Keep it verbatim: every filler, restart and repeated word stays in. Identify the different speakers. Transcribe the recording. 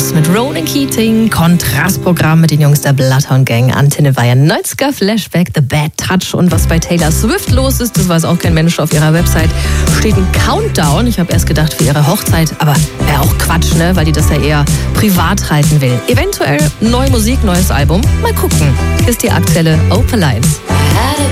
Speaker 1: los mit Ronan Keating, Kontrastprogramm mit den Jungs der Bloodhound Gang, Antenne Bayern, neunziger Flashback, The Bad Touch. Und was bei Taylor Swift los ist, das weiß auch kein Mensch. Auf ihrer Website steht ein Countdown. Ich habe erst gedacht für ihre Hochzeit, aber wäre auch Quatsch, ne? Weil die das ja eher privat halten will. Eventuell neue Musik, neues Album. Mal gucken. Hier ist die aktuelle Open Lines.